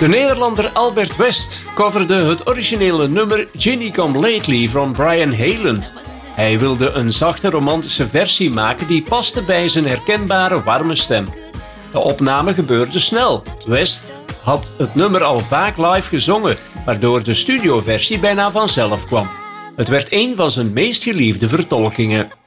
De Nederlander Albert West coverde het originele nummer Ginny Come Lately van Brian Hayland. Hij wilde een zachte romantische versie maken die paste bij zijn herkenbare warme stem. De opname gebeurde snel. West had het nummer al vaak live gezongen, waardoor de studioversie bijna vanzelf kwam. Het werd een van zijn meest geliefde vertolkingen.